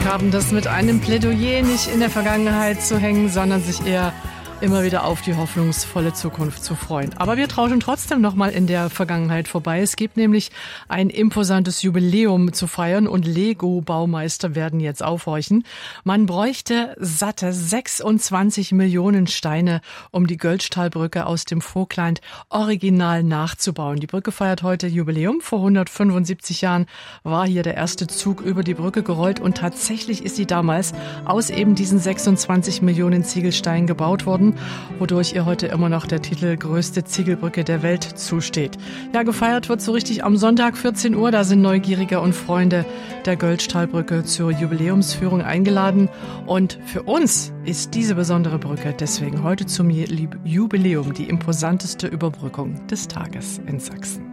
haben, das mit einem Plädoyer nicht in der Vergangenheit zu hängen, sondern sich eher immer wieder auf die hoffnungsvolle Zukunft zu freuen. Aber wir tauschen trotzdem noch mal in der Vergangenheit vorbei. Es gibt nämlich ein imposantes Jubiläum zu feiern und Lego-Baumeister werden jetzt aufhorchen. Man bräuchte satte 26 Millionen Steine, um die Göldstahlbrücke aus dem Vogtland original nachzubauen. Die Brücke feiert heute Jubiläum. Vor 175 Jahren war hier der erste Zug über die Brücke gerollt und tatsächlich ist sie damals aus eben diesen 26 Millionen Ziegelsteinen gebaut worden, wodurch ihr heute immer noch der Titel größte Ziegelbrücke der Welt zusteht. Ja, gefeiert wird so richtig am Sonntag 14 Uhr. Da sind Neugierige und Freunde der Göldstahlbrücke zur Jubiläumsführung eingeladen. Und für uns ist diese besondere Brücke deswegen heute zum Jubiläum die imposanteste Überbrückung des Tages in Sachsen.